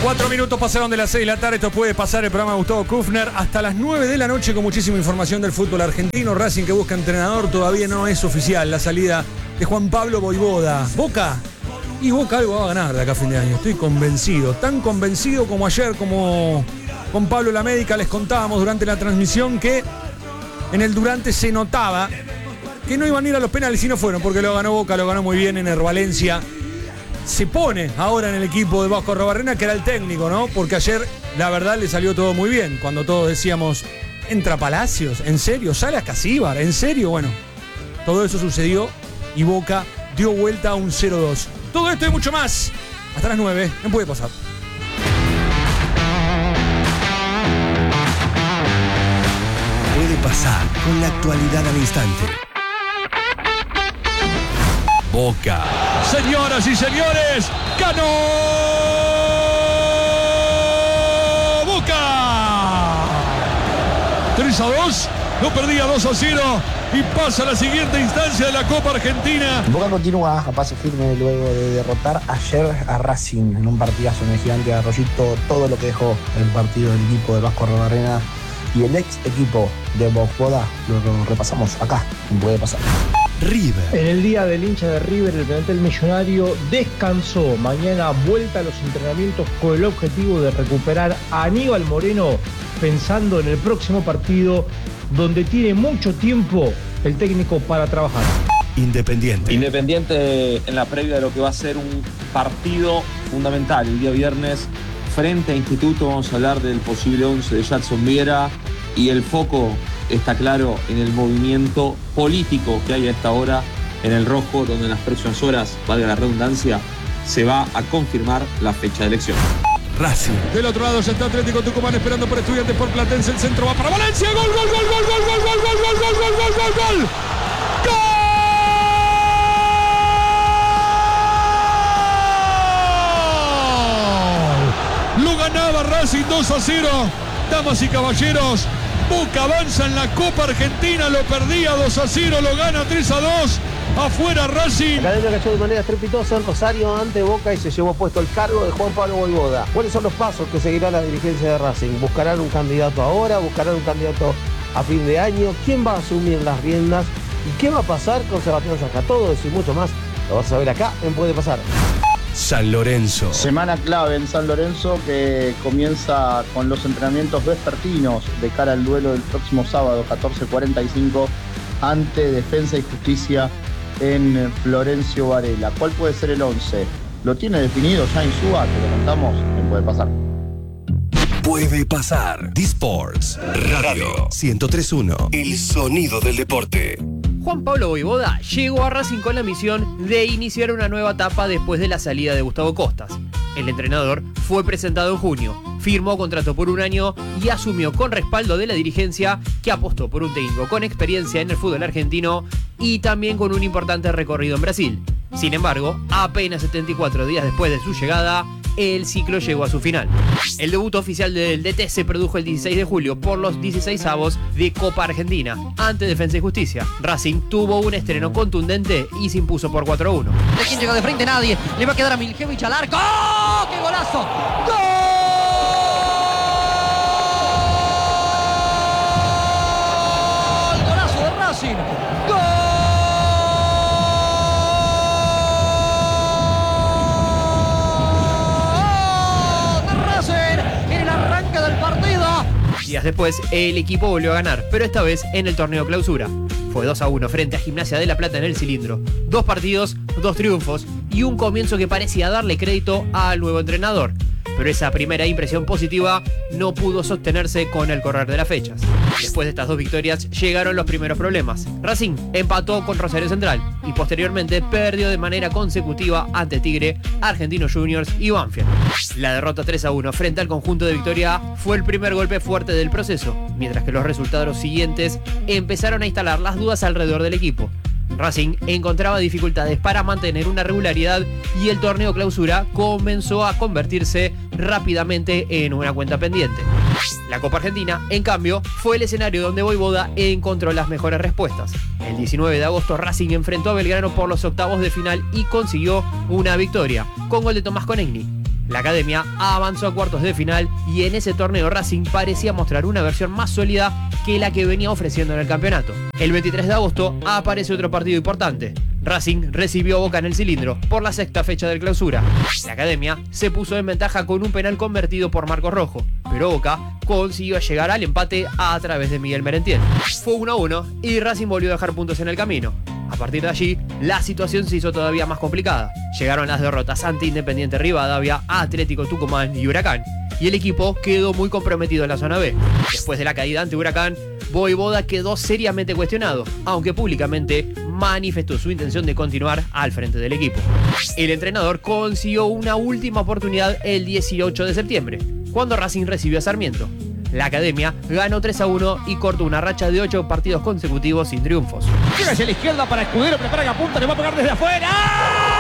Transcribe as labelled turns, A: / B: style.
A: 4 minutos pasaron de las 6 de la tarde. Esto puede pasar, el programa de Gustavo Kufner hasta las 9 de la noche con muchísima información del fútbol argentino. Racing que busca entrenador, todavía no es oficial la salida de Juan Pablo Vojvoda. Boca algo va a ganar de acá a fin de año, estoy convencido. Tan convencido como ayer, como con Pablo La Médica les contábamos durante la transmisión que en el Durante se notaba que no iban a ir a los penales y no fueron, porque lo ganó Boca, lo ganó muy bien en el Valencia. Se pone ahora en el equipo de Vasco Arrobarrena, que era el técnico, ¿no? Porque ayer, la verdad, le salió todo muy bien. Cuando todos decíamos, entra Palacios, ¿en serio? ¿Sale a Casíbar? ¿En serio? Bueno, todo eso sucedió y Boca dio vuelta a un 0-2. Todo esto y mucho más. Hasta las 9, no puede pasar.
B: Puede pasar con la actualidad al instante. Boca.
C: Señoras y señores, ganó Boca. 3-2, no perdía 2-0 y pasa a la siguiente instancia de la Copa Argentina.
D: Boca continúa a paso firme luego de derrotar ayer a Racing en un partidazo en el Gigante de Arroyito. Todo lo que dejó el partido del equipo de Vasco Arrobarrena y el ex equipo de Vojvoda lo repasamos acá, puede pasar.
B: River.
E: En el día del hincha de River, el plantel millonario descansó. Mañana vuelta a los entrenamientos con el objetivo de recuperar a Aníbal Moreno, pensando en el próximo partido donde tiene mucho tiempo el técnico para trabajar.
B: Independiente.
F: Independiente en la previa de lo que va a ser un partido fundamental el día viernes frente a Instituto. Vamos a hablar del posible 11 de Jackson Viera y el foco está claro en el movimiento político que hay a esta hora en el rojo, donde en las próximas horas, valga la redundancia, se va a confirmar la fecha de elección.
B: Racing.
C: Del otro lado ya está Atlético Tucumán esperando por Estudiantes, por Platense, el centro va para Valencia, gol, gol, gol, gol, gol, gol, gol, gol, gol, gol, gol, gol, gol, gol. Lo ganaba Racing 2-0, damas y caballeros. Boca avanza en la Copa Argentina, lo perdía 2-0, lo gana 3-2. Afuera Racing.
D: La Academia cayó de manera estrepitosa en Rosario ante Boca y se llevó puesto el cargo de Juan Pablo Vojvoda. ¿Cuáles son los pasos que seguirá la dirigencia de Racing? ¿Buscarán un candidato ahora? ¿Buscarán un candidato a fin de año? ¿Quién va a asumir las riendas? ¿Y qué va a pasar con Sebastián Saca? Todo eso y mucho más lo vas a ver acá en Puede Pasar.
B: San Lorenzo.
G: Semana clave en San Lorenzo que comienza con los entrenamientos vespertinos de cara al duelo del próximo sábado 14:45 ante Defensa y Justicia en Florencio Varela. ¿Cuál puede ser el 11? ¿Lo tiene definido ya Insúa? Te lo contamos en Puede Pasar.
B: Puede pasar. D-Sports Radio 103.1. El sonido del deporte.
H: Juan Pablo Vojvoda llegó a Racing con la misión de iniciar una nueva etapa después de la salida de Gustavo Costas. El entrenador fue presentado en junio, firmó contrato por un año y asumió con respaldo de la dirigencia que apostó por un técnico con experiencia en el fútbol argentino y también con un importante recorrido en Brasil. Sin embargo, apenas 74 días después de su llegada, el ciclo llegó a su final. El debut oficial del DT se produjo el 16 de julio por los 16avos de Copa Argentina ante Defensa y Justicia. Racing tuvo un estreno contundente y se impuso por 4-1.
I: ¿De quién llega de frente? Nadie. Le va a quedar a Miljevich al arco. ¡Oh! ¡Qué golazo! ¡Gol! ¡Golazo de Racing! ¡Gol!
H: Días después, el equipo volvió a ganar, pero esta vez en el torneo clausura. Fue 2-1 frente a Gimnasia de La Plata en el Cilindro. 2 partidos, 2 triunfos y un comienzo que parecía darle crédito al nuevo entrenador. Pero esa primera impresión positiva no pudo sostenerse con el correr de las fechas. Después de estas 2 victorias llegaron los primeros problemas. Racing empató con Rosario Central y posteriormente perdió de manera consecutiva ante Tigre, Argentinos Juniors y Banfield. La derrota 3-1 frente al conjunto de Victoria fue el primer golpe fuerte del proceso, mientras que los resultados siguientes empezaron a instalar las dudas alrededor del equipo. Racing encontraba dificultades para mantener una regularidad y el torneo clausura comenzó a convertirse rápidamente en una cuenta pendiente. La Copa Argentina, en cambio, fue el escenario donde Vojvoda encontró las mejores respuestas. El 19 de agosto Racing enfrentó a Belgrano por los octavos de final y consiguió una victoria, con gol de Tomás Conegni. La academia avanzó a cuartos de final y en ese torneo Racing parecía mostrar una versión más sólida que la que venía ofreciendo en el campeonato. El 23 de agosto aparece otro partido importante. Racing recibió a Boca en el Cilindro por la sexta fecha del Clausura. La academia se puso en ventaja con un penal convertido por Marcos Rojo, pero Boca consiguió llegar al empate a través de Miguel Merentiel. Fue 1-1 y Racing volvió a dejar puntos en el camino. A partir de allí, la situación se hizo todavía más complicada. Llegaron las derrotas ante Independiente Rivadavia, Atlético Tucumán y Huracán, y el equipo quedó muy comprometido en la zona B. Después de la caída ante Huracán, Voivoda quedó seriamente cuestionado, aunque públicamente manifestó su intención de continuar al frente del equipo. El entrenador consiguió una última oportunidad el 18 de septiembre, cuando Racing recibió a Sarmiento. La academia ganó 3-1 y cortó una racha de 8 partidos consecutivos sin triunfos.
I: Llega hacia la izquierda para Escudero, prepara que apunta, le va a pegar desde afuera.